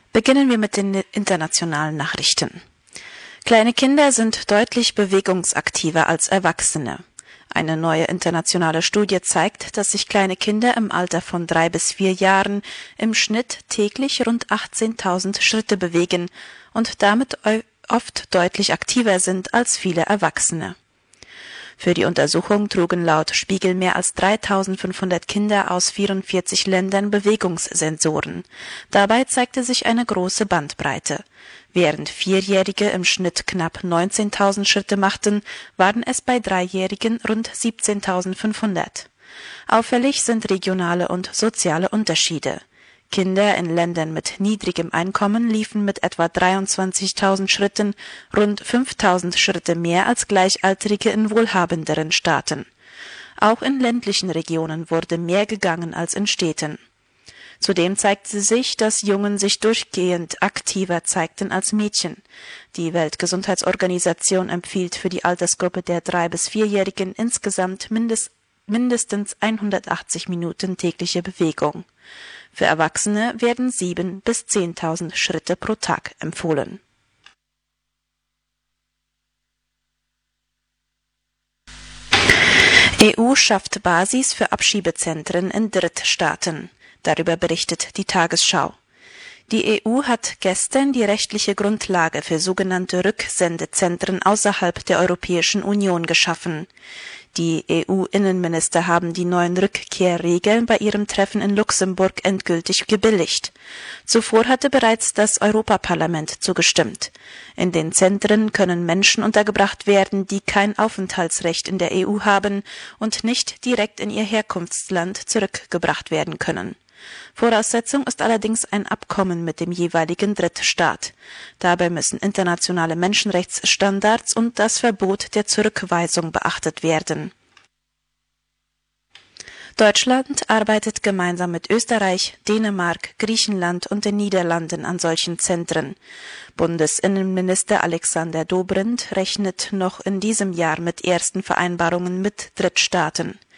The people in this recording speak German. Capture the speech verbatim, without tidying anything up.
Beginnen wir mit den internationalen Nachrichten. Kleine Kinder sind deutlich bewegungsaktiver als Erwachsene. Eine neue internationale Studie zeigt, dass sich kleine Kinder im Alter von drei bis vier Jahren im Schnitt täglich rund achtzehntausend Schritte bewegen und damit oft deutlich aktiver sind als viele Erwachsene. Für die Untersuchung trugen laut Spiegel mehr als dreitausendfünfhundert Kinder aus vierundvierzig Ländern Bewegungssensoren. Dabei zeigte sich eine große Bandbreite. Während Vierjährige im Schnitt knapp neunzehntausend Schritte machten, waren es bei Dreijährigen rund siebzehntausendfünfhundert. Auffällig sind regionale und soziale Unterschiede. Kinder in Ländern mit niedrigem Einkommen liefen mit etwa dreiundzwanzigtausend Schritten rund fünftausend Schritte mehr als Gleichaltrige in wohlhabenderen Staaten. Auch in ländlichen Regionen wurde mehr gegangen als in Städten. Zudem zeigte sich, dass Jungen sich durchgehend aktiver zeigten als Mädchen. Die Weltgesundheitsorganisation empfiehlt für die Altersgruppe der drei bis vierjährigen insgesamt mindest, mindestens hundertachtzig Minuten tägliche Bewegung. Für Erwachsene werden sieben bis zehntausend Schritte pro Tag empfohlen. E U schafft Basis für Abschiebezentren in Drittstaaten. Darüber berichtet die Tagesschau. Die E U hat gestern die rechtliche Grundlage für sogenannte Rücksendezentren außerhalb der Europäischen Union geschaffen. Die E U-Innenminister haben die neuen Rückkehrregeln bei ihrem Treffen in Luxemburg endgültig gebilligt. Zuvor hatte bereits das Europaparlament zugestimmt. In den Zentren können Menschen untergebracht werden, die kein Aufenthaltsrecht in der E U haben und nicht direkt in ihr Herkunftsland zurückgebracht werden können. Voraussetzung ist allerdings ein Abkommen mit dem jeweiligen Drittstaat. Dabei müssen internationale Menschenrechtsstandards und das Verbot der Zurückweisung beachtet werden. Deutschland arbeitet gemeinsam mit Österreich, Dänemark, Griechenland und den Niederlanden an solchen Zentren. Bundesinnenminister Alexander Dobrindt rechnet noch in diesem Jahr mit ersten Vereinbarungen mit Drittstaaten.